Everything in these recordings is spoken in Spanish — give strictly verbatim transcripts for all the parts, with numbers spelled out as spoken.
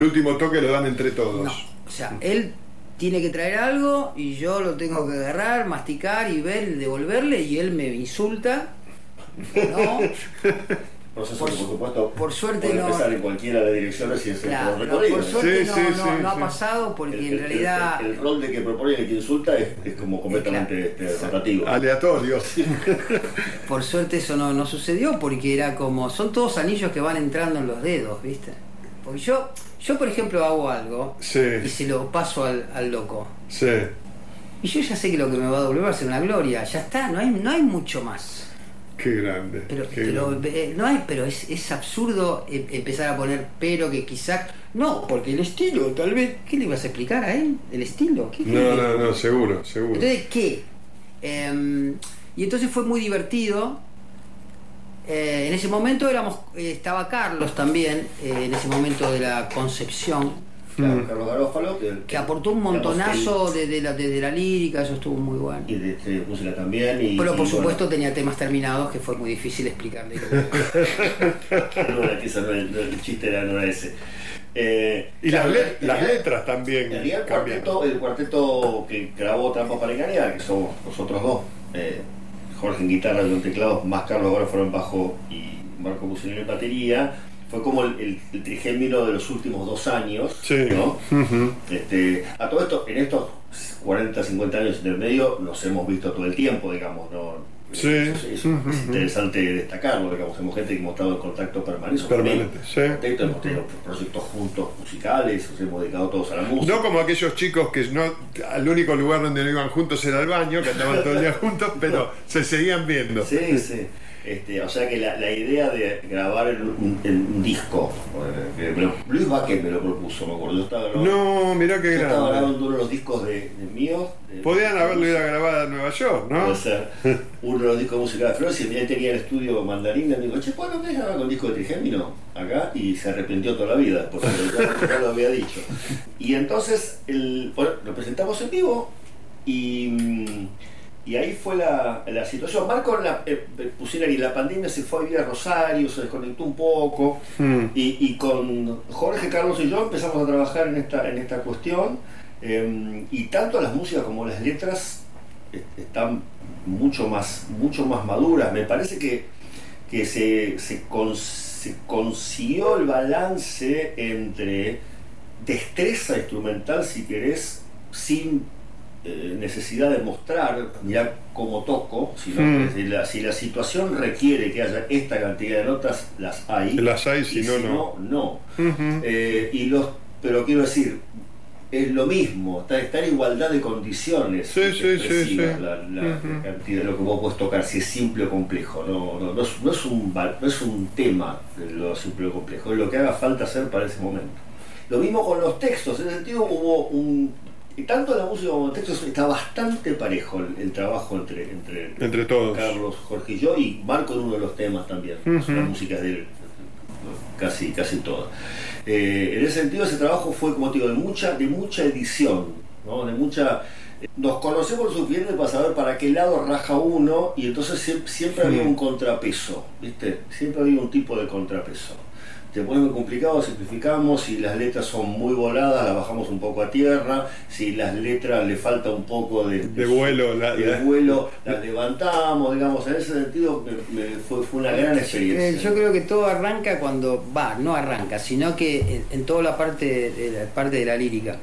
El último toque lo dan entre todos. No, o sea, él tiene que traer algo y yo lo tengo que agarrar, masticar y ver, devolverle, y él me insulta. No. Proceso Por, que, por supuesto, por suerte puede no. empezar en cualquiera de las direcciones y es Claro, el no, recorrido. por suerte Sí, no, sí, no, sí, no ha sí. pasado porque El, en el- realidad. el, el rol de que propone y el que insulta es, es como completamente este, rotativo. Aleatorios. Por suerte eso no, no sucedió porque era como. Son todos anillos que van entrando en los dedos, ¿viste? Porque yo, yo por ejemplo, hago algo y Sí, se lo paso al, al loco. sí. Y yo ya sé que lo que me va a devolver va a ser una gloria. Ya está, no hay, no hay mucho más. Qué grande. Pero, qué pero grande. eh, no hay, pero es, es absurdo em- empezar a poner pero que quizás. No, porque el estilo, tal vez. ¿Qué le ibas a explicar a él? ¿El estilo? ¿Qué, qué- No, no, no, seguro, seguro. Entonces, ¿qué? Em, y entonces fue muy divertido. Eh, en ese momento éramos, eh, estaba Carlos también, eh, en ese momento de la concepción, Claro, Carlos Garófalo, que, que aportó un digamos, montonazo desde la, desde la lírica, eso estuvo muy bueno. y de, de música también. Y, Pero por y, supuesto bueno, tenía temas terminados que fue muy difícil explicarle. no era que ese no era- no, el chiste era, no era ese. Eh, Y claro, las, le- en las realidad- letras también En realidad el cambian. cuarteto, el cuarteto que grabó Trampas para Engañar, que somos nosotros dos, eh, Jorge en guitarra y en teclados, más Carlos Garófalo en bajo y Marco Musolini en batería, fue como el, el, el trigémino de los últimos dos años, Sí. ¿no? Ujú. Este, a todo esto, en estos cuarenta, cincuenta años en el medio, nos hemos visto todo el tiempo, digamos, ¿no? Sí. Es, es- Ujú. es interesante destacarlo, digamos, hemos gente que hemos estado en contacto permanente. Permanente, sí. Contacto, hemos tenido proyectos juntos musicales, nos hemos dedicado todos a la música. No como aquellos chicos que no, al único lugar donde no iban juntos era el baño, que andaban todo el día juntos, pero se seguían viendo. Sí, sí. Este, o sea que la, la idea de grabar en un, en un disco, eh, que me lo- Luis Baquet me lo propuso, me acuerdo. Yo estaba grabando, No, mirá qué yo estaba grande. grabando uno de los discos de, de míos. de- Podían haberlo ido a grabar a Nueva York, ¿no? Puede ser. Uno de los discos de música de Flores, y él tenía el estudio Mandarina, y me dijo, che, ¿cuándo querés grabar con disco de Trigémino? Acá, y se arrepintió toda la vida, porque ya, ya lo había dicho. Y entonces, el, bueno, lo presentamos en vivo, y, mm, y ahí fue la, la situación. Marco, la, eh, pusiera ahí, la pandemia se fue a vivir a Rosario, se desconectó un poco, Mm. y, y con Jorge, Carlos y yo empezamos a trabajar en esta, en esta cuestión, eh, y tanto las músicas como las letras est- están mucho más, mucho más maduras. Me parece que, que se, se, cons- se consiguió el balance entre destreza instrumental, si querés, sin eh, necesidad de mostrar, mirá cómo toco, sino Mm. que si la, si la situación requiere que haya esta cantidad de notas, las hay. Las hay, y si no, no. no. Ujú. Eh, y los, pero quiero decir, es lo mismo, está, está en igualdad de condiciones. Sí, sí, sí, expresivas, sí. La, la- Ujú. la cantidad de lo que vos podés tocar, si es simple o complejo. No, no, no, es, no, es un, val- no es un tema de lo simple o complejo, es lo que haga falta hacer para ese momento. Lo mismo con los textos, en ese sentido hubo un. Y tanto la música como los textos está bastante parejo el, el trabajo entre, entre, Entre todos. Carlos, Jorge y yo, y Marco en uno de los temas también. Ujú. La música es de él, casi, casi toda. Eh, en ese sentido, ese trabajo fue, como te digo, de mucha, de mucha edición, ¿no? De mucha. Nos conocemos lo suficiente para saber para qué lado raja uno, y entonces siempre, siempre había un contrapeso, ¿viste? Siempre había un tipo de contrapeso. Te pone muy complicado, simplificamos, si las letras son muy voladas, las bajamos un poco a tierra, si las letras le falta un poco de, De vuelo, la- de la- vuelo, las levantamos, digamos, en ese sentido me- me- fue, fue una gran experiencia. Eh, Yo creo que todo arranca cuando va, no arranca, sino que en, en toda la parte de la parte de la lírica.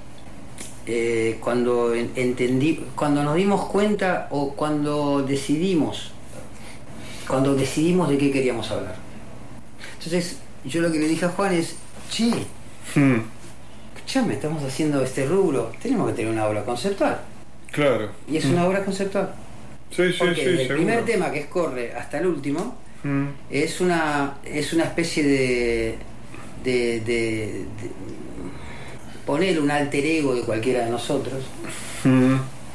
Eh, cuando en- entendí, cuando nos dimos cuenta o cuando decidimos, cuando decidimos de qué queríamos hablar. Entonces, yo lo que le dije a Juan es, che, Mm. escuchame, estamos haciendo este rubro, tenemos que tener una obra conceptual. Claro. Y es una obra conceptual. Sí, sí, Porque sí, desde el seguro. primer tema, que es Corre, hasta el último, Mm. es una es una especie de de, de, de poner un alter ego de cualquiera de nosotros Mm.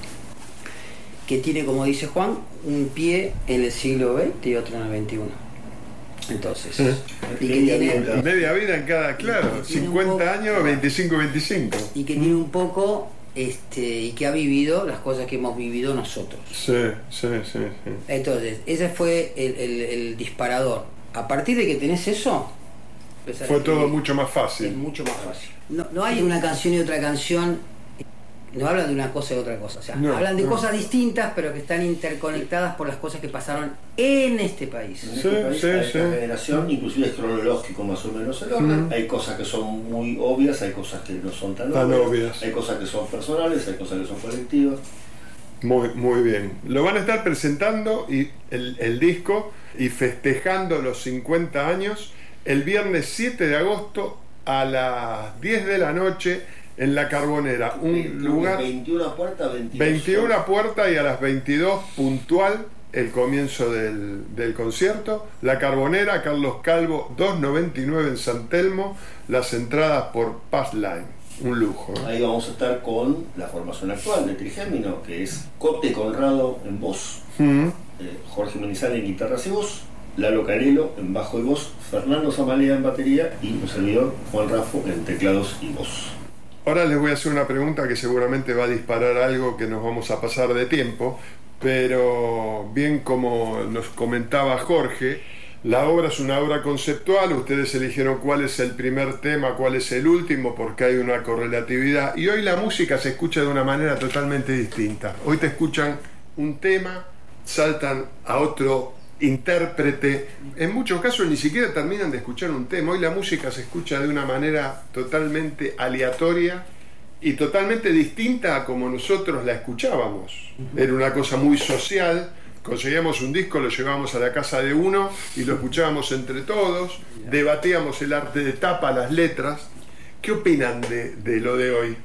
que tiene, como dice Juan, un pie en el siglo veinte y otro en el veintiuno. Entonces, y que Media tiene, vida. Media vida en cada, claro, Tiene un cincuenta poco- años, veinticinco, veinticinco. y que tiene un poco este y que ha vivido las cosas que hemos vivido nosotros. Sí, sí, sí, sí. Entonces, ese fue el, el- el disparador. A partir de que tenés eso, empezar a Fue todo escribir. mucho más Es fácil. mucho más fácil. no, no hay una canción y otra canción, no hablan de una cosa y otra cosa, o sea, No, hablan de no. cosas distintas pero que están interconectadas por las cosas que pasaron en este país. En Sí, este país, sí, a sí. esta generación, inclusive es cronológico más o menos el orden. Mm. Hay cosas que son muy obvias, hay cosas que no son tan, Tan obvias, obvias. hay cosas que son personales, hay cosas que son colectivas. Muy, muy bien. Lo van a estar presentando y el, el disco y festejando los cincuenta años el viernes siete de agosto a las diez de la noche en La Carbonera, un veintiuno, lugar veintiuna puertas, veintidós. veintiuna puerta y a las veintidós puntual el comienzo del, del concierto. La Carbonera, Carlos Calvo, doscientos noventa y nueve en San Telmo, las entradas por Passline, un lujo. ¿eh? Ahí vamos a estar con la formación actual de Trigémino, que es Cote Conrado en voz, Mm. eh, Jorge Manizales en guitarras y voz, Lalo Carelo en bajo y voz, Fernando Zamalea en batería y un servidor, Juan Rafo, en teclados y voz. Ahora les voy a hacer una pregunta que seguramente va a disparar algo que nos vamos a pasar de tiempo, pero bien como nos comentaba Jorge, la obra es una obra conceptual, ustedes eligieron cuál es el primer tema, cuál es el último, porque hay una correlatividad, y hoy la música se escucha de una manera totalmente distinta. Hoy te escuchan un tema, saltan a otro intérprete, en muchos casos ni siquiera terminan de escuchar un tema. Hoy la música se escucha de una manera totalmente aleatoria y totalmente distinta a como nosotros la escuchábamos. Era una cosa muy social, conseguíamos un disco, lo llevábamos a la casa de uno y lo escuchábamos entre todos, debatíamos el arte de tapa, las letras. ¿Qué opinan de, de lo de hoy?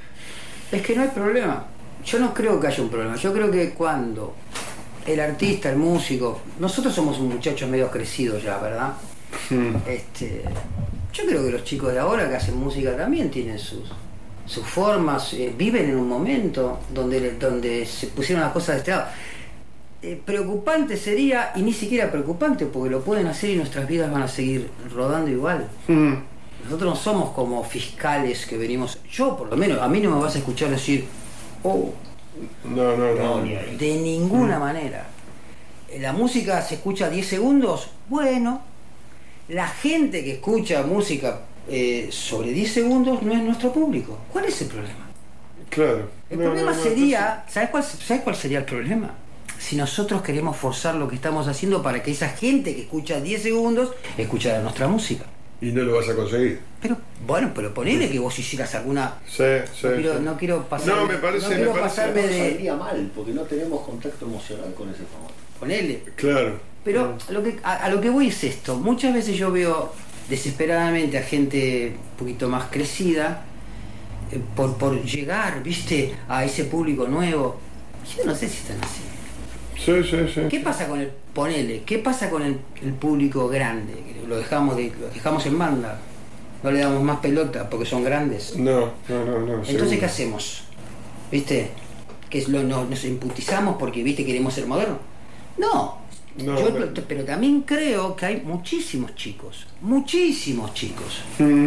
Es que no hay problema, yo no creo que haya un problema, yo creo que cuando el artista, el músico, nosotros somos muchachos medio crecidos ya, ¿verdad? Hmm. Este, yo creo que los chicos de ahora que hacen música también tienen sus, sus formas, eh, viven en un momento donde, donde se pusieron las cosas de este lado. Eh, preocupante sería, y ni siquiera preocupante, porque lo pueden hacer y nuestras vidas van a seguir rodando igual. Hmm. Nosotros no somos como fiscales que venimos, yo por lo menos, a mí no me vas a escuchar decir, oh, No, no, no. No, ni ahí. de ninguna manera. La música se escucha diez segundos, bueno, la gente que escucha música eh, sobre diez segundos no es nuestro público. ¿Cuál es el problema? Claro. El No, problema no, no, sería, ¿sabes cuál, ¿sabes cuál sería el problema? Si nosotros queremos forzar lo que estamos haciendo para que esa gente que escucha diez segundos escuchara nuestra música. Y no lo vas a conseguir. Pero, bueno, pero ponele que vos hicieras alguna... Sí, sí. No quiero, sí. no quiero pasarme, No, me parece- no quiero me parece- pasarme Nos de... saldría mal, porque no tenemos contacto emocional con ese formato. Ponele. Claro. Pero lo que, a, a lo que voy es esto. Muchas veces yo veo desesperadamente a gente un poquito más crecida eh, por, por llegar, viste, a ese público nuevo. Yo no sé si están así. Sí, sí, sí. ¿Qué pasa con el, ponele, qué pasa con el, el público grande? Que Lo dejamos, de, lo dejamos en banda. No le damos más pelota porque son grandes. No, no, no, no. Entonces, seguro. ¿qué hacemos? ¿Viste? ¿Que es lo, no, nos imputizamos porque, viste, queremos ser modernos? No. No, Yo, pero- pero... pero también creo que hay muchísimos chicos, muchísimos chicos, Mm.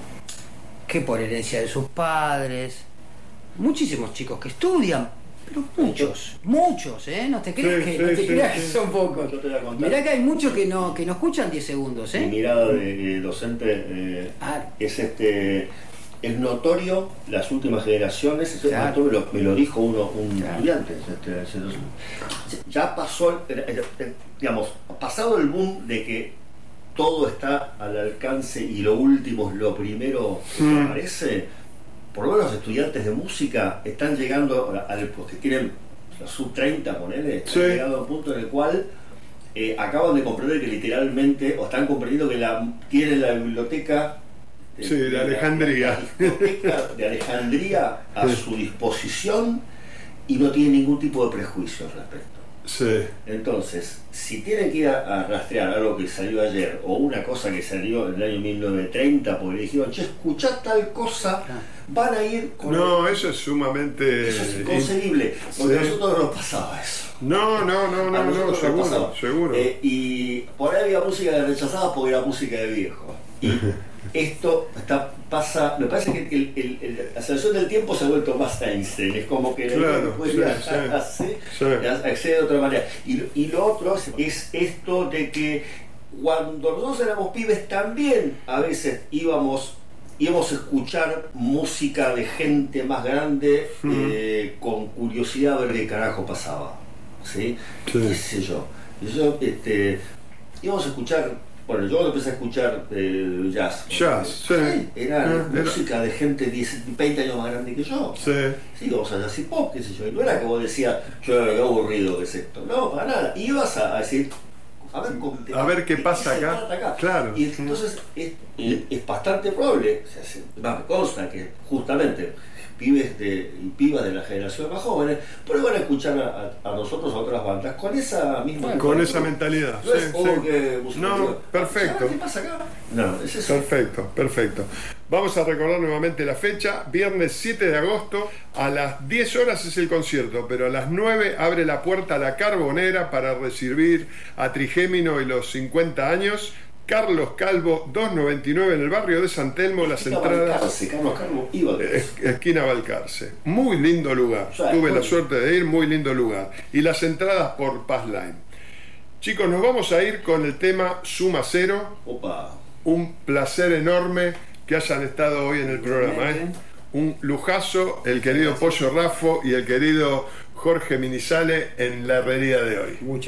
que por herencia de sus padres, muchísimos chicos que estudian, pero muchos, muchos, ¿eh? No te creas Sí, que, sí, no te sí, creas sí. que son pocos. Yo te voy a contar. Mirá que hay muchos que no, que no escuchan diez segundos, Mi ¿eh? mirada de eh, docente eh, Ah. es este es notorio las últimas generaciones, eso es Claro. notorio, me lo, me lo dijo uno, un Claro. estudiante, este, este, ya pasó, el- el- el- digamos, pasado el boom de que todo está al alcance y lo último es lo primero que Mm. aparece, por lo menos los estudiantes de música están llegando a, a los que tienen la sub treinta, ponele, están Sí. llegando a un punto en el cual eh, acaban de comprender que literalmente, o están comprendiendo que la, tienen la biblioteca Sí, de Alejandría. la biblioteca de Alejandría a su disposición y no tienen ningún tipo de prejuicio al respecto. Sí. Entonces, si tienen que ir a, a rastrear algo que salió ayer o una cosa que salió en el año mil novecientos treinta porque le dijeron, che, escuchá tal cosa, van a ir con No, el- eso es sumamente. Eso es inconcebible, porque a Sí. nosotros no nos pasaba eso. No, no, no, A no, no, nosotros nos seguro, pasaba. seguro. Eh, y por ahí había música de rechazadas porque era música de viejo. Y esto está, pasa, me parece que el, el- el- la aceleración del tiempo se ha vuelto más Einstein, es como que la Claro, idea que puede sí, viajar sí, así, sí. accede de otra manera. Y, y lo otro es, es esto de que cuando nosotros éramos pibes también a veces íbamos íbamos a escuchar música de gente más grande, mm. eh, con curiosidad a ver qué carajo pasaba, ¿sí? Sí. ¿Qué sé yo? Yo este, íbamos a escuchar, bueno, yo empecé a escuchar eh, jazz. Jazz, sí. sí. Era, era música de gente diez, veinte años más grande que yo. Sí. Sí, vamos a jazz y pop, qué sé yo. Y no era que vos decías, yo qué aburrido que es esto. No, para nada. Ibas a, a decir, a ver, cómo te, a ver qué pasa qué acá. acá. Claro. Y entonces es, es, es bastante probable, o sea, me consta que justamente pibes de, y pibas de la generación más jóvenes prueban a escuchar a, a, a nosotros, a otras bandas, con esa misma bueno, con esa mentalidad. No, sí, es, sí. oh, que no perfecto. ¿Qué pasa acá? No, es eso. Perfecto, perfecto. Vamos a recordar nuevamente la fecha, viernes siete de agosto, a las diez horas es el concierto, pero a las nueve abre la puerta a la Carbonera para recibir a Trigémino y los cincuenta años. Carlos Calvo, doscientos noventa y nueve en el barrio de San Telmo, las entradas. Balcarce, Carlos Calvo iba es, esquina Balcarce. Muy lindo lugar. O sea, Tuve la suerte de ir, muy lindo lugar. Y las entradas por Passline. Chicos, nos vamos a ir con el tema Suma Cero. Opa. Un placer enorme que hayan estado hoy en el programa. ¿eh? Un lujazo, el querido Pollo Raffo y el querido Jorge Minizale en la herrería de hoy. Muchas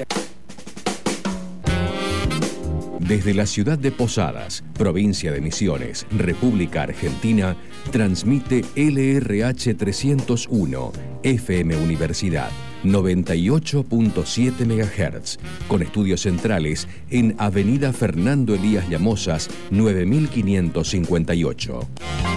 Desde la ciudad de Posadas, provincia de Misiones, República Argentina, transmite L R H trescientos uno, F M Universidad, noventa y ocho punto siete megahertz, con estudios centrales en Avenida Fernando Elías Llamosas, nueve mil quinientos cincuenta y ocho.